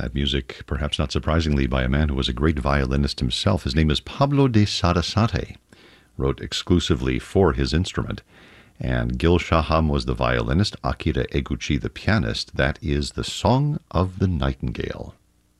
That music, perhaps not surprisingly, by a man who was a great violinist himself. His name is Pablo de Sarasate, wrote exclusively for his instrument. And Gil Shaham was the violinist, Akira Eguchi the pianist. That is The Song of the Nightingale.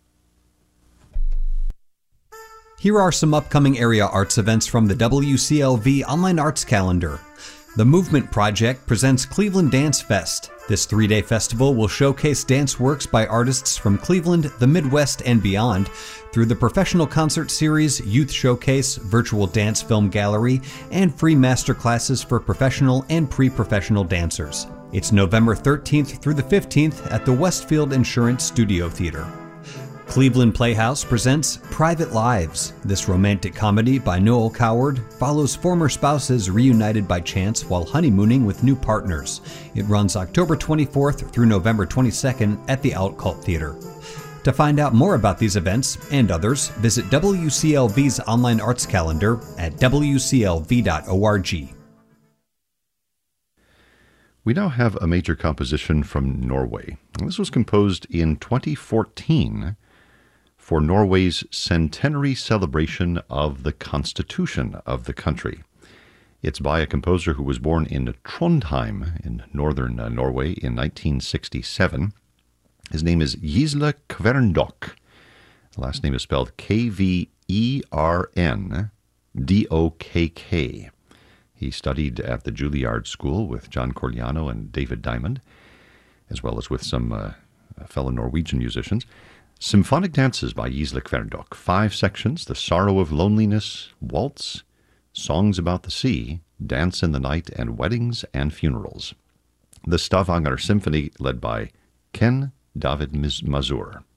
Here are some upcoming area arts events from the WCLV Online Arts Calendar. The Movement Project presents Cleveland Dance Fest. This 3-day festival will showcase dance works by artists from Cleveland, the Midwest, and beyond through the professional concert series, youth showcase, virtual dance film gallery, and free master classes for professional and pre-professional dancers. It's November 13th through the 15th at the Westfield Insurance Studio Theater. Cleveland Playhouse presents Private Lives. This romantic comedy by Noel Coward follows former spouses reunited by chance while honeymooning with new partners. It runs October 24th through November 22nd at the Outcult Theater. To find out more about these events and others, visit WCLV's online arts calendar at wclv.org. We now have a major composition from Norway. This was composed in 2014 for Norway's centenary celebration of the constitution of the country. It's by a composer who was born in Trondheim in northern Norway in 1967. His name is Gisle Kværndokk. The last name is spelled Kverndokkk. He studied at the Juilliard School with John Corigliano and David Diamond, as well as with some fellow Norwegian musicians. Symphonic dances by Gisle Kværndokk. 5 sections: The Sorrow of Loneliness, Waltz, Songs About the Sea, Dance in the Night, and Weddings and Funerals. The Stavanger Symphony, led by Ken David Mazur.